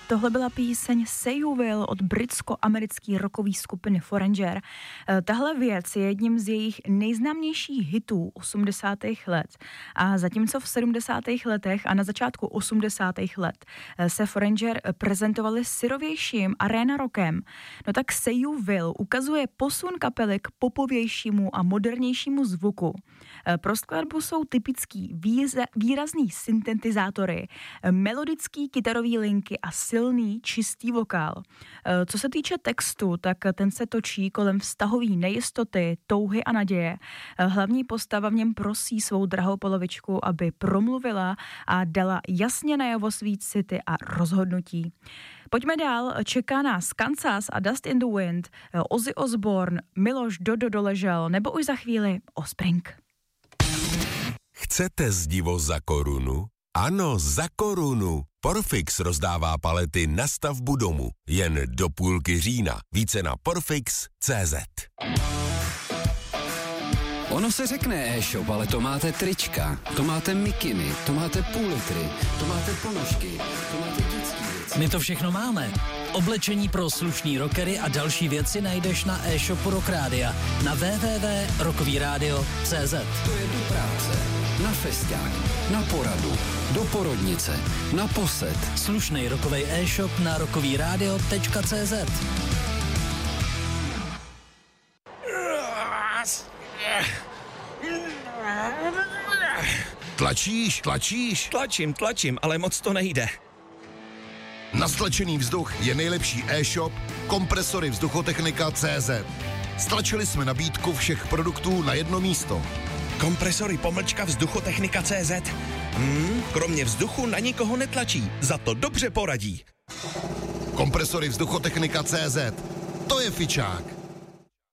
Tohle byla píseň Say You Will od britsko-americké rockové skupiny Foreigner. Tahle věc je jedním z jejich nejznámějších hitů 80. let. A zatímco v 70. letech a na začátku 80. let se Foreigner prezentovali syrovějším arena rockem, no tak Say You Will ukazuje posun kapely k popovějšímu a modernějšímu zvuku. Pro skladbu jsou typický výrazný syntetizátory, melodický kytarový linky a silný, čistý vokál. Co se týče textu, tak ten se točí kolem vztahové nejistoty, touhy a naděje. Hlavní postava v něm prosí svou drahou polovičku, aby promluvila a dala jasně najevo svý city a rozhodnutí. Pojďme dál, čeká nás Kansas a Dust in the Wind, Ozzy Osbourne, Miloš Dodo doležel, nebo už za chvíli Offspring. Chcete zdivo za korunu? Ano, za korunu. Porfix rozdává palety na stavbu domu. Jen do půlky října. Více na porfix.cz. Ono se řekne e-shop, ale to máte trička, to máte mikiny, to máte půl litry, to máte ponožky, to máte dětský věci. My to všechno máme. Oblečení pro slušný rockery a další věci najdeš na e-shopu Rock Rádia na www.rockovyradio.cz. To je do práce, na festiák, na poradu, do porodnice, na posed. Slušnej rockovej e-shop na rockovyradio.cz. Tlačíš? Tlačím, ale moc to nejde. Na stlačený vzduch je nejlepší e-shop Kompresory Vzduchotechnika.cz. Stlačili jsme nabídku všech produktů na jedno místo. Kompresory _vzduchotechnika.cz. Kromě vzduchu na nikoho netlačí, za to dobře poradí. Kompresory Vzduchotechnika.cz. To je fičák.